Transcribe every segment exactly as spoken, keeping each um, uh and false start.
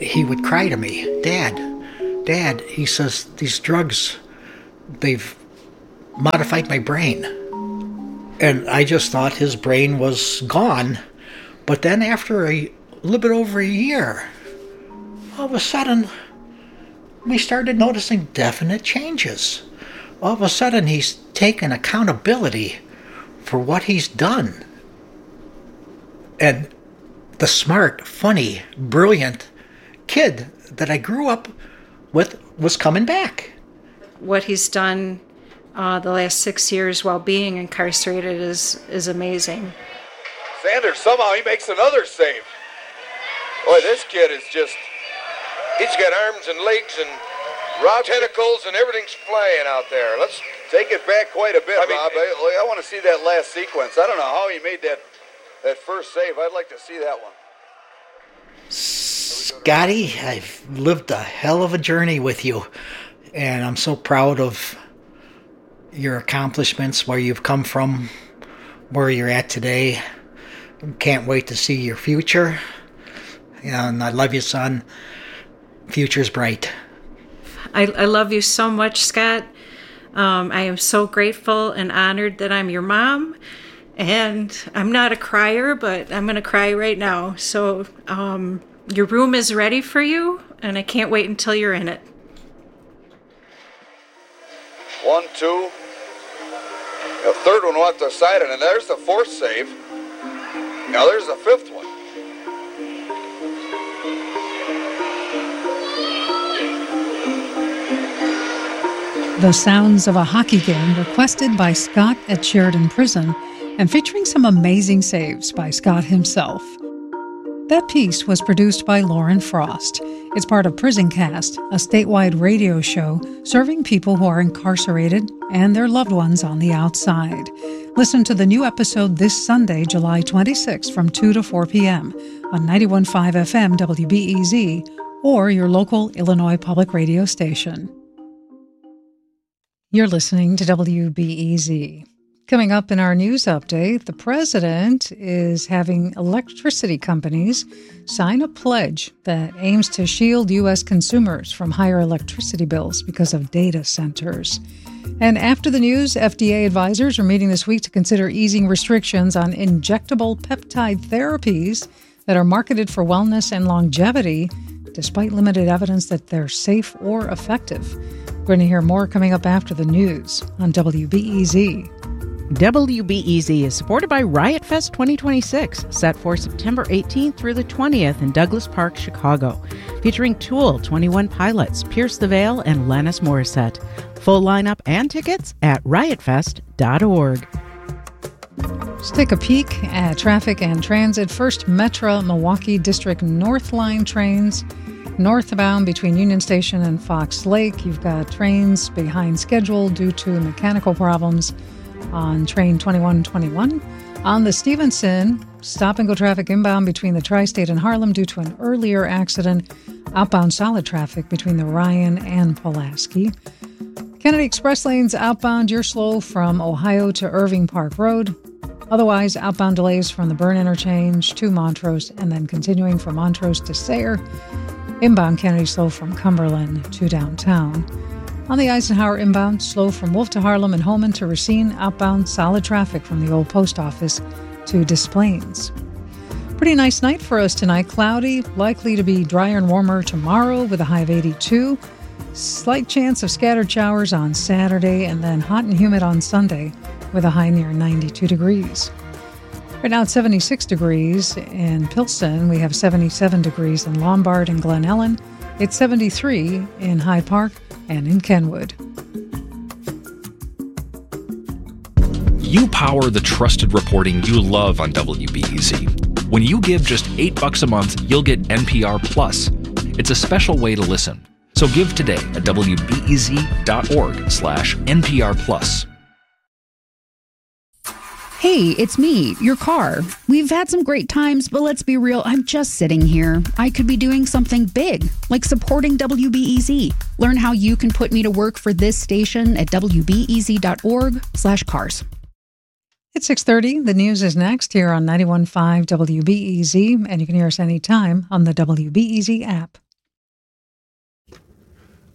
he would cry to me, Dad, Dad, he says, these drugs, they've modified my brain. And I just thought his brain was gone. But then after a little bit over a year, all of a sudden, we started noticing definite changes. All of a sudden, he's taken accountability for what he's done. And the smart, funny, brilliant kid that I grew up with was coming back. What he's done uh, the last six years while being incarcerated is, is amazing. Sanders, somehow he makes another save. Boy, this kid is just, he's got arms and legs and Rob, tentacles and everything's flying out there. Let's take it back quite a bit, I mean, Rob. I, I want to see that last sequence. I don't know how he made that that first save. I'd like to see that one. Scotty, I've lived a hell of a journey with you, and I'm so proud of your accomplishments, where you've come from, where you're at today. Can't wait to see your future. And I love you, son. Future's bright. I, I love you so much, Scott. Um, I am so grateful and honored that I'm your mom. And I'm not a crier, but I'm going to cry right now. So um, your room is ready for you, and I can't wait until you're in it. One, two. The third one off the side, and there's the fourth save. Now there's the fifth one. The sounds of a hockey game requested by Scott at Sheridan Prison and featuring some amazing saves by Scott himself. That piece was produced by Lauren Frost. It's part of Prison Cast, a statewide radio show serving people who are incarcerated and their loved ones on the outside. Listen to the new episode this Sunday, July twenty-sixth from two to four p.m. on ninety-one point five F M W B E Z or your local Illinois public radio station. You're listening to W B E Z. Coming up in our news update, the president is having electricity companies sign a pledge that aims to shield U S consumers from higher electricity bills because of data centers. And after the news, F D A advisors are meeting this week to consider easing restrictions on injectable peptide therapies that are marketed for wellness and longevity, despite limited evidence that they're safe or effective. We're going to hear more coming up after the news on W B E Z. W B E Z is supported by Riot Fest twenty twenty-six, set for September eighteenth through the twentieth in Douglas Park, Chicago, featuring Tool, twenty-one Pilots, Pierce the Veil, and Alanis Morissette. Full lineup and tickets at riot fest dot org. Let's take a peek at traffic and transit. First, Metra Milwaukee District North Line trains northbound between Union Station and Fox Lake. You've got trains behind schedule due to mechanical problems on train twenty-one twenty-one. On the Stevenson, stop-and-go traffic inbound between the Tri-State and Harlem due to an earlier accident. Outbound solid traffic between the Ryan and Pulaski. Kennedy Express lanes outbound, you're slow from Ohio to Irving Park Road. Otherwise, outbound delays from the Byrne Interchange to Montrose and then continuing from Montrose to Sayre. Inbound Kennedy slow from Cumberland to downtown. On the Eisenhower inbound, slow from Wolf to Harlem and Holman to Racine. Outbound solid traffic from the old post office to Des Plaines. Pretty nice night for us tonight. Cloudy, likely to be drier and warmer tomorrow with a high of eighty-two. Slight chance of scattered showers on Saturday and then hot and humid on Sunday with a high near ninety-two degrees. Right now it's seventy-six degrees in Pilsen. We have seventy-seven degrees in Lombard and Glen Ellen. It's seventy-three in Hyde Park and in Kenwood. You power the trusted reporting you love on W B E Z. When you give just eight bucks a month, you'll get N P R Plus. It's a special way to listen. So give today at W B E Z dot org slash N P R Plus. Hey, it's me, your car. We've had some great times, but let's be real, I'm just sitting here. I could be doing something big, like supporting W B E Z. Learn how you can put me to work for this station at W B E Z dot org slash cars. It's six thirty. The news is next here on ninety-one point five W B E Z, and you can hear us anytime on the W B E Z app.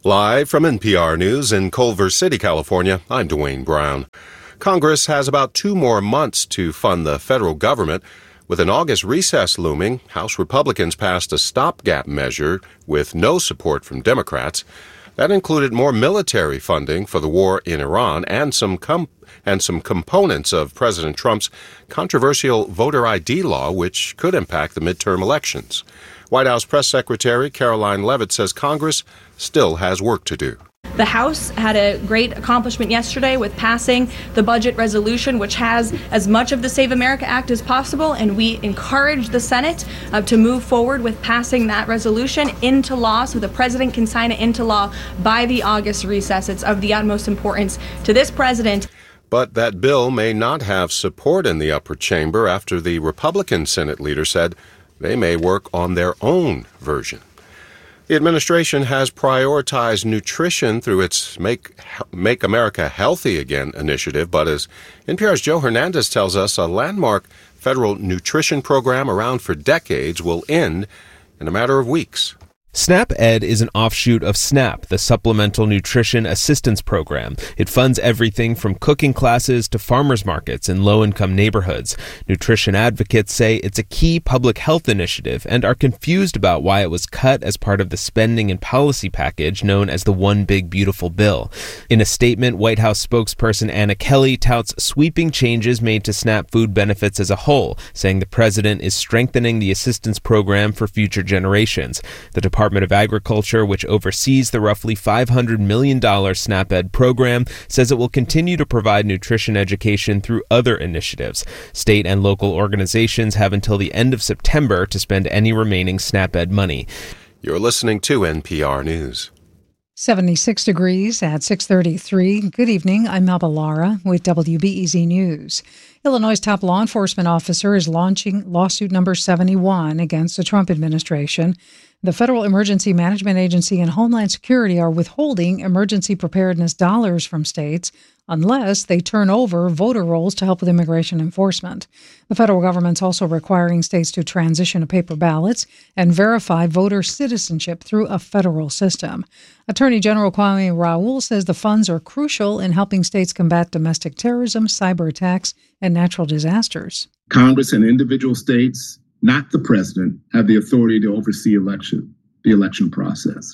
Live from N P R News in Culver City, California, I'm Dwayne Brown. Congress has about two more months to fund the federal government. With an August recess looming, House Republicans passed a stopgap measure with no support from Democrats. That included more military funding for the war in Iran and some com- and some components of President Trump's controversial voter I D law, which could impact the midterm elections. White House Press Secretary Caroline Leavitt says Congress still has work to do. The House had a great accomplishment yesterday with passing the budget resolution, which has as much of the Save America Act as possible, and we encourage the Senate uh, to move forward with passing that resolution into law so the president can sign it into law by the August recess. It's of the utmost importance to this president. But that bill may not have support in the upper chamber after the Republican Senate leader said they may work on their own version. The administration has prioritized nutrition through its Make, Make America Healthy Again initiative, but as N P R's Joe Hernandez tells us, a landmark federal nutrition program around for decades will end in a matter of weeks. SNAP-Ed is an offshoot of SNAP, the Supplemental Nutrition Assistance Program. It funds everything from cooking classes to farmers markets in low-income neighborhoods. Nutrition advocates say it's a key public health initiative and are confused about why it was cut as part of the spending and policy package known as the One Big Beautiful Bill. In a statement, White House spokesperson Anna Kelly touts sweeping changes made to SNAP food benefits as a whole, saying the president is strengthening the assistance program for future generations. The Department Department of Agriculture, which oversees the roughly five hundred million dollars SNAP-Ed program, says it will continue to provide nutrition education through other initiatives. State and local organizations have until the end of September to spend any remaining SNAP-Ed money. You're listening to N P R News. seventy-six degrees at six thirty-three. Good evening. I'm Melba Lara with W B E Z News. Illinois' top law enforcement officer is launching lawsuit number seventy-one against the Trump administration. The Federal Emergency Management Agency and Homeland Security are withholding emergency preparedness dollars from states unless they turn over voter rolls to help with immigration enforcement. The federal government's also requiring states to transition to paper ballots and verify voter citizenship through a federal system. Attorney General Kwame Raoul says the funds are crucial in helping states combat domestic terrorism, cyber attacks, and natural disasters. Congress and individual states, not the president, have the authority to oversee election, the election process.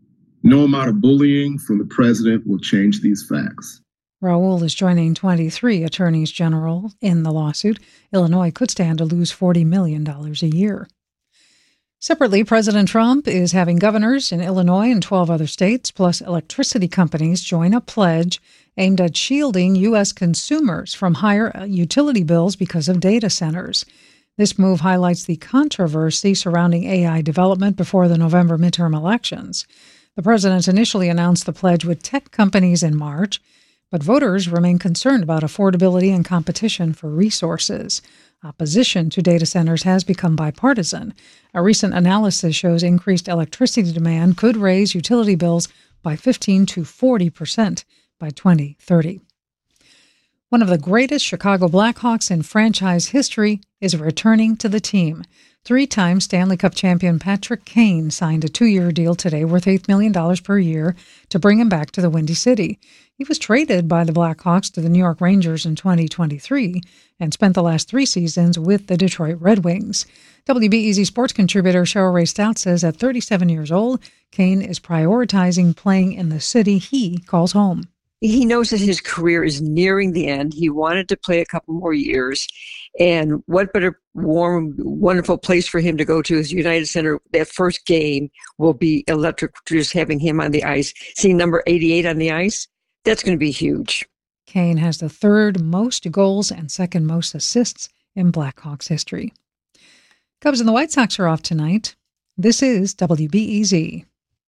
No amount of bullying from the president will change these facts. Raoul is joining twenty-three attorneys general in the lawsuit. Illinois could stand to lose forty million dollars a year. Separately, President Trump is having governors in Illinois and twelve other states, plus electricity companies, join a pledge aimed at shielding U S consumers from higher utility bills because of data centers. This move highlights the controversy surrounding A I development before the November midterm elections. The president initially announced the pledge with tech companies in March, but voters remain concerned about affordability and competition for resources. Opposition to data centers has become bipartisan. A recent analysis shows increased electricity demand could raise utility bills by fifteen to forty percent by twenty thirty. One of the greatest Chicago Blackhawks in franchise history is returning to the team. Three-time Stanley Cup champion Patrick Kane signed a two-year deal today worth eight million dollars per year to bring him back to the Windy City. He was traded by the Blackhawks to the New York Rangers in twenty twenty-three and spent the last three seasons with the Detroit Red Wings. W B E Z sports contributor Cheryl Ray Stout says at thirty-seven years old, Kane is prioritizing playing in the city he calls home. He knows that his career is nearing the end. He wanted to play a couple more years. And what better warm, wonderful place for him to go to is United Center. That first game will be electric, just having him on the ice. Seeing number eighty-eight on the ice, that's going to be huge. Kane has the third most goals and second most assists in Blackhawks history. Cubs and the White Sox are off tonight. This is W B E Z.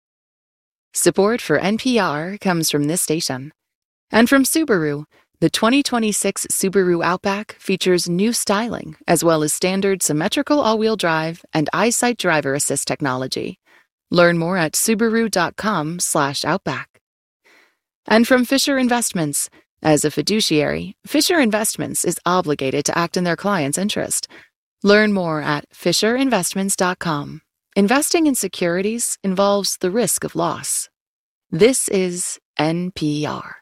Support for N P R comes from this station. And from Subaru, the twenty twenty-six Subaru Outback features new styling, as well as standard symmetrical all-wheel drive and EyeSight driver assist technology. Learn more at Subaru.com slash Outback. And from Fisher Investments. As a fiduciary, Fisher Investments is obligated to act in their client's interest. Learn more at Fisher Investments dot com. Investing in securities involves the risk of loss. This is N P R.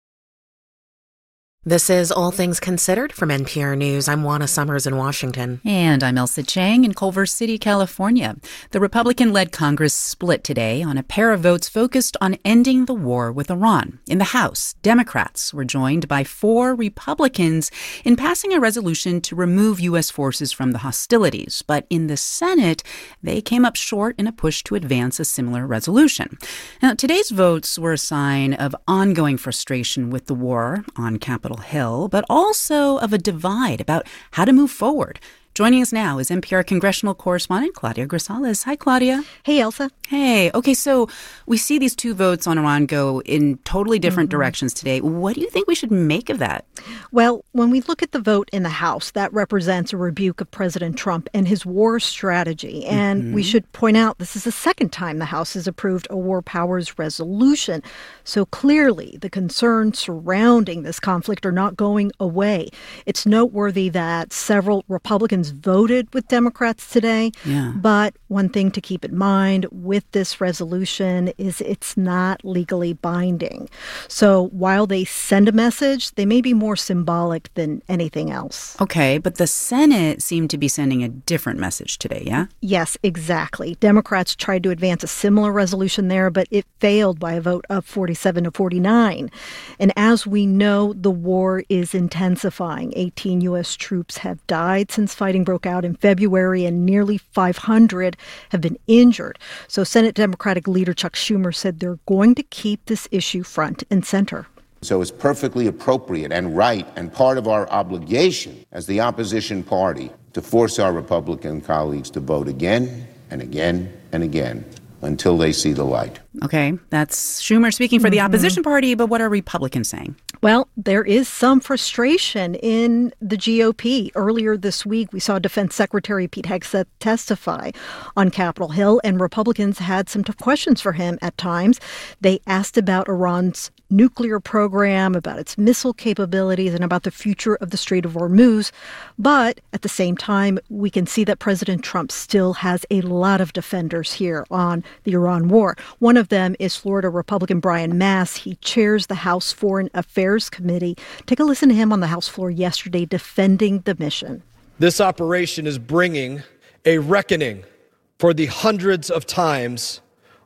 This is All Things Considered from N P R News. I'm Juana Summers in Washington. And I'm Elsa Chang in Culver City, California. The Republican-led Congress split today on a pair of votes focused on ending the war with Iran. In the House, Democrats were joined by four Republicans in passing a resolution to remove U S forces from the hostilities. But in the Senate, they came up short in a push to advance a similar resolution. Now, today's votes were a sign of ongoing frustration with the war on Capitol Hill, but also of a divide about how to move forward. Joining us now is N P R congressional correspondent Claudia Grisales. Hi, Claudia. Hey, Elsa. Hey. Okay, so we see these two votes on Iran go in totally different mm-hmm. directions today. What do you think we should make of that? Well, when we look at the vote in the House, that represents a rebuke of President Trump and his war strategy. And mm-hmm. we should point out this is the second time the House has approved a war powers resolution. So clearly, the concerns surrounding this conflict are not going away. It's noteworthy that several Republicans voted with Democrats today. Yeah. But one thing to keep in mind with this resolution is it's not legally binding. So while they send a message, they may be more symbolic than anything else. Okay, but the Senate seemed to be sending a different message today, yeah? Yes, exactly. Democrats tried to advance a similar resolution there, but it failed by a vote of forty-seven to forty-nine. And as we know, the war is intensifying. eighteen U S troops have died since fighting broke out in February, and nearly five hundred have been injured. So Senate Democratic leader Chuck Schumer said they're going to keep this issue front and center. So it's perfectly appropriate and right and part of our obligation as the opposition party to force our Republican colleagues to vote again and again and again until they see the light. Okay, that's Schumer speaking for the opposition party, but what are Republicans saying? Well, there is some frustration in the G O P. Earlier this week, we saw Defense Secretary Pete Hegseth testify on Capitol Hill, and Republicans had some tough questions for him at times. They asked about Iran's nuclear program, about its missile capabilities, and about the future of the Strait of Hormuz. But at the same time, we can see that President Trump still has a lot of defenders here on the Iran war. One of them is Florida Republican Brian Mass. He chairs the House Foreign Affairs Committee. Take a listen to him on the House floor yesterday defending the mission. This operation is bringing a reckoning for the hundreds of times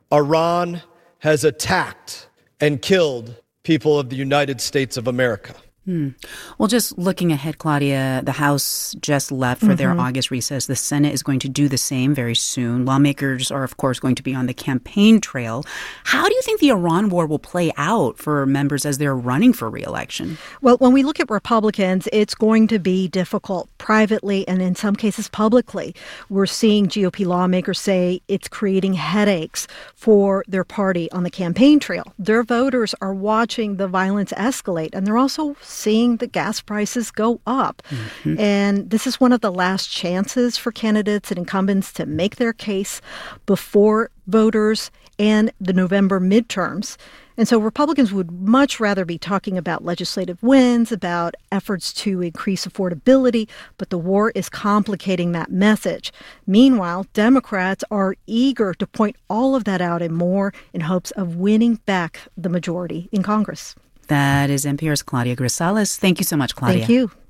Iran has attacked and killed people of the United States of America. Hmm. Well, just looking ahead, Claudia, the House just left for mm-hmm. their August recess. The Senate is going to do the same very soon. Lawmakers are, of course, going to be on the campaign trail. How do you think the Iran war will play out for members as they're running for re-election? Well, when we look at Republicans, it's going to be difficult privately and in some cases publicly. We're seeing G O P lawmakers say it's creating headaches for their party on the campaign trail. Their voters are watching the violence escalate, and they're also seeing the gas prices go up. Mm-hmm. And this is one of the last chances for candidates and incumbents to make their case before voters and the November midterms. And so Republicans would much rather be talking about legislative wins, about efforts to increase affordability, but the war is complicating that message. Meanwhile, Democrats are eager to point all of that out and more in hopes of winning back the majority in Congress. That is N P R's Claudia Grisales. Thank you so much, Claudia. Thank you.